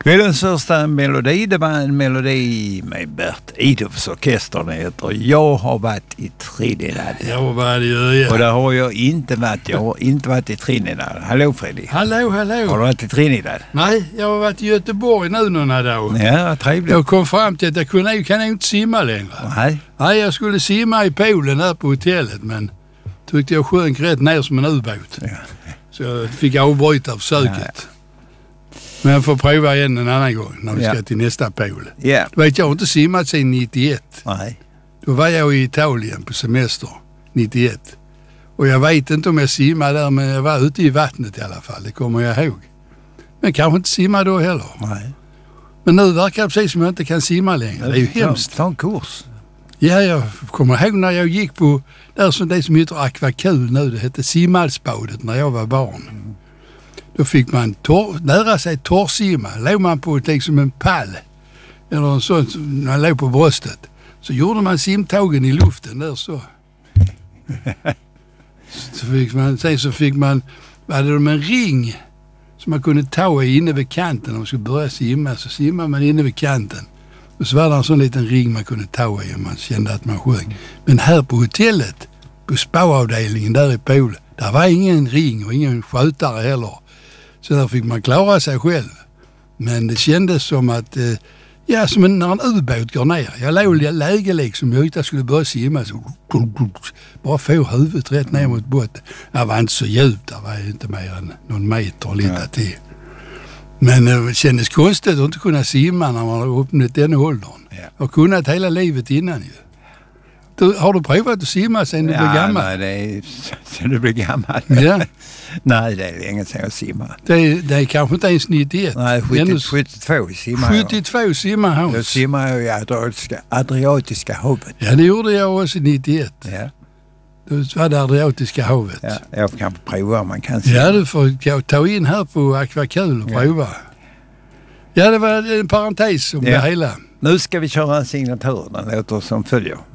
Kvällens första melodi, det var en melodi med Bert Idolfs orkester. Det heter Jag har varit i Trinidad. Ja, vad det gör jag. Och där har jag inte varit. Jag har inte varit i Trinidad. Hallå Fredrik. Hallå. Har du varit i Trinidad? Nej, jag har varit i Göteborg nu några dagar. Ja, trevligt. Jag kom fram till att jag kan inte simma längre. Nej, jag skulle simma i poolen där på hotellet, men tyckte jag sjönk rätt ner som en ubåt. Ja. Så jag fick avbryta försöket. Ja. Men jag får prova igen en annan gång när vi ska till nästa pool. Yeah. Du vet, jag har inte simmat sedan 91. Nej. Då var jag i Italien på semester 91. Och jag vet inte om jag simmade där, men jag var ute i vattnet i alla fall. Det kommer jag ihåg. Men kanske inte simma då heller. Nej. Men nu verkar det precis som jag inte kan simma längre. Det är ju hemskt. Ta en kurs. Ja, jag kommer ihåg när jag gick på det som heter Akvakul nu. Det hette Simhalsbadet när jag var barn. Mm. Då fick man lära sig torrsimma. Låg man på liksom en pall eller en sån, när man låg på bröstet, så gjorde man simtagen i luften där så. Så fick man hade de en ring som man kunde ta inne vid kanten om man skulle börja simma. Så simmade man inne vid kanten. Och så var det en sån liten ring man kunde ta i om man kände att man sjöng. Men här på hotellet, på spaavdelningen där i poolen, där var ingen ring och ingen skötare heller. Så där fick man klara sig själv. Men det kändes som att, som när en ubåt går ner. Jag låg i läge liksom, jag inte skulle börja simma så bara få huvudet rätt ner mot botten. Det var inte så djupt, det var inte mer än någon meter lite till. Men det kändes konstigt att inte kunna simma när man har uppnått den åldern. Jag har kunnat hela livet innan ju. Har du provat att simma sen du blev gammal? Nej, det är sen du blev gammal. Ja. Nej, det är länge sedan jag simmar. Det är kanske inte ens 91. Nej, 72 simmar jag. 72 simmar jag. Då simmar jag i Adriatiska havet. Ja, det gjorde jag också 91. Ja. Då var det Adriatiska havet. Ja, jag kan prova om man kan simma. Ja, du får ta in här på Akvakul och prova. Ja, det var en parentes om det hela. Nu ska vi köra en signatur. Den låter som följer.